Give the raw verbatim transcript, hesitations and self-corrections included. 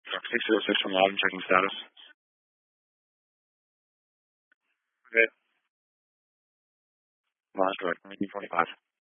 Truck six zero six from Loudon, checking status. Okay. Launch direct, twenty forty-five.